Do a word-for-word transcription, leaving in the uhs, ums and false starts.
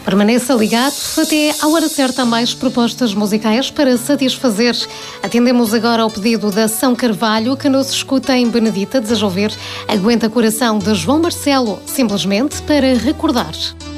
Permaneça ligado, até à hora certa há mais propostas musicais para satisfazer. Atendemos agora ao pedido da São Carvalho, que nos escuta em Benedita, deseja ouvir Aguenta Coração de João Marcelo, simplesmente para recordar.